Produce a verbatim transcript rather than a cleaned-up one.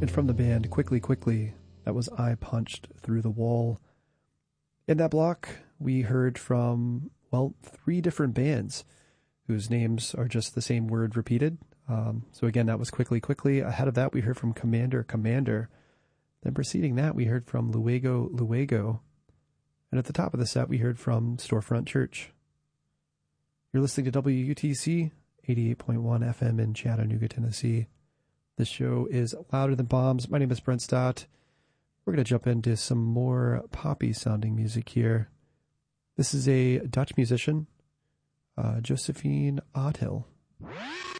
And from the band Quickly Quickly, that was I Punched Through the Wall. In that block, we heard from, well, three different bands whose names are just the same word repeated. Um, so again, that was Quickly Quickly. Ahead of that, we heard from Commander Commander. Then preceding that, we heard from Luego Luego. And at the top of the set, we heard from Storefront Church. You're listening to W U T C, eighty-eight point one F M in Chattanooga, Tennessee. This show is Louder Than Bombs. My name is Brent Stott. We're going to jump into some more poppy-sounding music here. This is a Dutch musician, uh, Josephine Oudhill.